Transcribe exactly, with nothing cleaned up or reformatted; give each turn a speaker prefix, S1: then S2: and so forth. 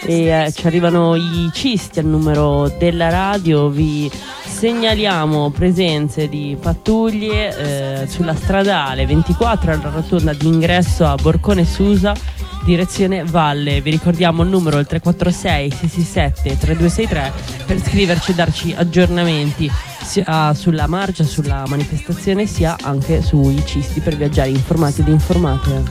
S1: e eh, ci arrivano i cisti al numero della radio. Vi segnaliamo presenze di pattuglie eh, sulla stradale ventiquattro alla rotonda d'ingresso a Borcone Susa, direzione Valle. Vi ricordiamo il numero, il tre quattro sei sei sei sette tre due sei tre, per scriverci e darci aggiornamenti sia sulla marcia, sulla manifestazione, sia anche sui cisti, per viaggiare informati ed informate.